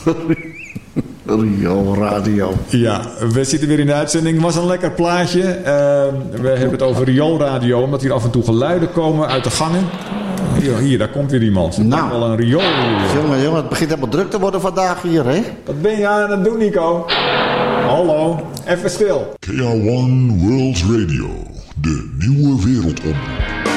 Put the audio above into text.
Rioolradio. Ja, we zitten weer in de uitzending. Het was een lekker plaatje. We hebben het over rioolradio, omdat hier af en toe geluiden komen uit de gangen. Hier, daar komt weer iemand. Nou, wel een riool. Jongen, het begint helemaal druk te worden vandaag hier, hè? Wat ben je aan het doen, Nico? Hallo, even stil. KR1 World Radio, de nieuwe wereldomroep.